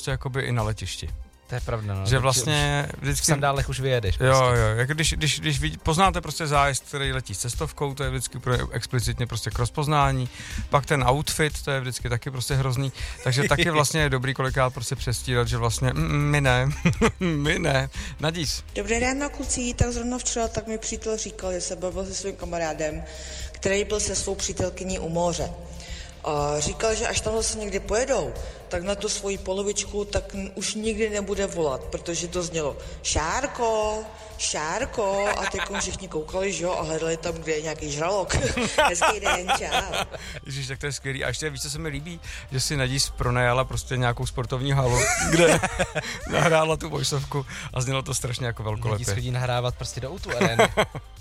prostě jakoby i na letišti. To je pravda, no. Že vlastně vždycky... V sandálech už vyjedeš. Jo, jako když poznáte prostě zájezd, který letí s cestovkou, to je vždycky explicitně prostě k rozpoznání, pak ten outfit, to je vždycky taky prostě hrozný, takže taky vlastně je dobrý kolikrát prostě přestírat, že vlastně my ne, Nadís. Dobré ráno, kluci, tak zrovna včera tak mi přítel říkal, že se bavil se svým kamarádem, který byl se svou přítelkyní u moře. A říkal, že až tam zase někdy pojedou, tak na tu svoji polovičku tak už nikdy nebude volat, protože to znělo Šárko, a teď všichni koukali, že jo, a hledali tam, kde je nějaký žralok. Hezký den, čau. Ježiš, tak to je skvělý. A ještě víš, co se mi líbí, že si Nadís pronajala prostě nějakou sportovní halu, kde nahrála tu vojsovku a znělo to strašně jako velkolepě. Nadís chodí nahrávat prostě do O2 Areny.